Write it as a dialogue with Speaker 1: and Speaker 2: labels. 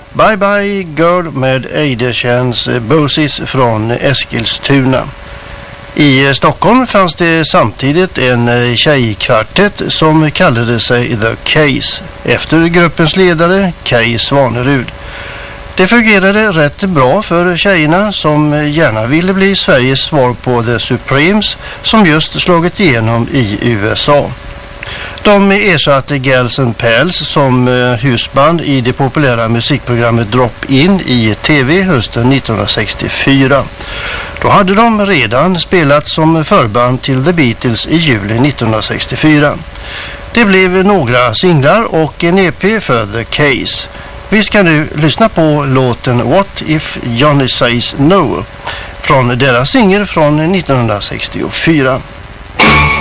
Speaker 1: Bye Bye Girl med Eidertjärns Bosis från Eskilstuna. I Stockholm fanns det samtidigt en tjejkvartett som kallade sig The Case efter gruppens ledare Kay Svanerud. Det fungerade rätt bra för tjejerna som gärna ville bli Sveriges svar på The Supremes som just slagit igenom i USA. De ersatte Gals and Pals som husband i det populära musikprogrammet Drop In i TV hösten 1964. Då hade de redan spelat som förband till The Beatles i juli 1964. Det blev några singlar och en EP för The Case. Vi ska nu lyssna på låten What If Johnny Says No från deras singel från 1964.